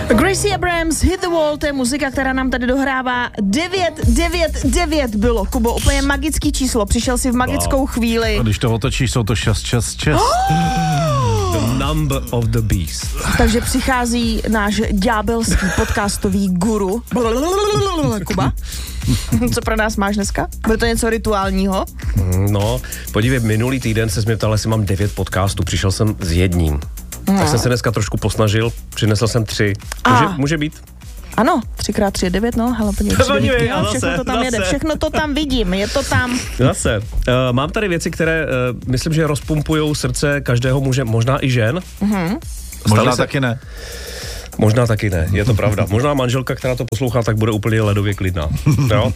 Gracie Abrams, Hit the Wall, to je muzika, která nám tady dohrává 999 bylo, Kubo, úplně magický číslo, přišel si v magickou chvíli. A když to otočíš, jsou to 666. The number of the beast. Takže přichází náš ďábelský podcastový guru. Kuba, co pro nás máš dneska? Bude to něco rituálního? No, podívej, minulý týden se mě ptal, jestli mám 9 podcastů, přišel jsem s jedním. Tak jsem se dneska trošku posnažil, přinesl jsem 3. Může být? Ano, 3x3 je 9, no, hele, podívej, všechno to tam jede, všechno to tam vidím, je to tam. Zase, mám tady věci, které myslím, že rozpumpujou srdce každého muže, možná i žen. Možná taky ne. Možná taky ne, je to pravda. Možná manželka, která to poslouchá, tak bude úplně ledově klidná. Jo?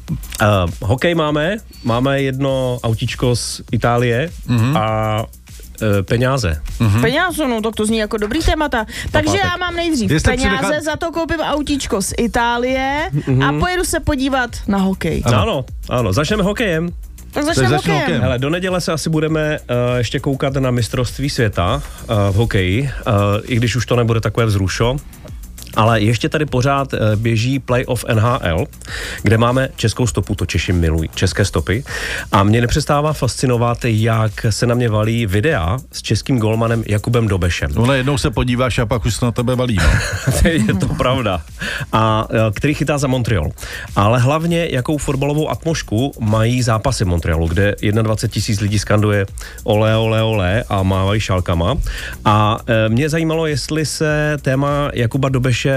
Hokej máme jedno autíčko z Itálie a peníze. Peníze, no, tak to zní jako dobrý témata. Takže já mám nejdřív peníze, za to koupím autíčko z Itálie a pojedu se podívat na hokej. Ano, začneme hokejem. Tak začneme hokejem. Hele, do neděle se asi budeme ještě koukat na mistrovství světa v hokeji, i když už to nebude takové vzrušo. Ale ještě tady pořád běží playoff NHL, kde máme českou stopu, to Češi milují, české stopy. A mě nepřestává fascinovat, jak se na mě valí videa s českým golmanem Jakubem Dobešem. No, jednou se podíváš a pak už se na tebe valí, no. Je to pravda. A který chytá za Montreal. Ale hlavně, jakou fotbalovou atmosféru mají zápasy v Montrealu, kde 21 000 lidí skanduje ole, ole, ole a mávají šálkama. A mě zajímalo, jestli se téma Jakuba Dobeše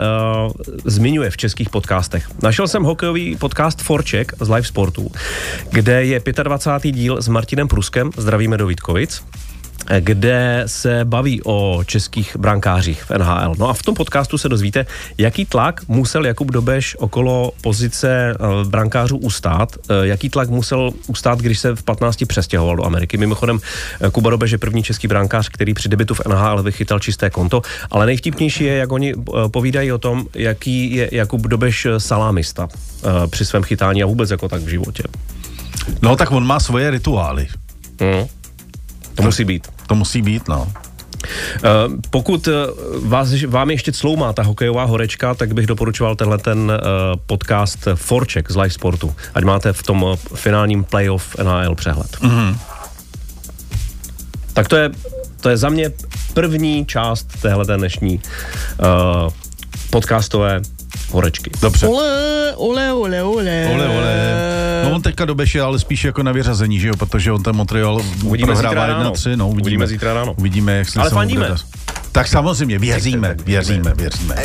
zmiňuje v českých podcastech. Našel jsem hokejový podcast Forček z Live Sportu, kde je 25. díl s Martinem Pruskem, zdravíme do Vítkovic, kde se baví o českých brankářích v NHL. No a v tom podcastu se dozvíte, jaký tlak musel Jakub Dobeš okolo pozice brankářů ustát, jaký tlak musel ustát, když se v 15 přestěhoval do Ameriky. Mimochodem, Kuba Dobeš je první český brankář, který při debutu v NHL vychytal čisté konto, ale nejvtipnější je, jak oni povídají o tom, jaký je Jakub Dobeš salámista při svém chytání a vůbec jako tak v životě. No tak on má svoje rituály. To musí být. To musí být, no. Pokud vám ještě cloumá ta hokejová horečka, tak bych doporučoval ten podcast Forček z Live Sportu. Ať máte v tom finálním playoff NHL přehled. Tak to je za mě první část téhleté dnešní podcastové horečky. Dobře. Ole. No on teďka Dobeš je ale spíš jako na vyřazení, že jo, protože on ten Montreal prohrává 1-3, no uvidíme zítra ráno. Uvidíme, jak se ale fandíme. Tak samozřejmě, věříme.